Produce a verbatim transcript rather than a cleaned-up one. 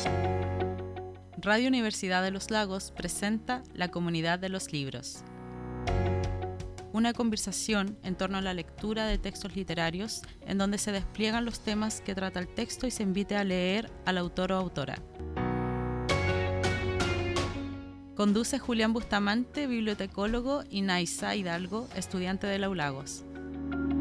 Radio Universidad de los Lagos presenta La Comunidad de los Libros. Una conversación en torno a la lectura de textos literarios en donde se despliegan los temas que trata el texto y se invite a leer al autor o autora. Conduce Julián Bustamante, bibliotecólogo, y Naisa Hidalgo, estudiante de la U Lagos.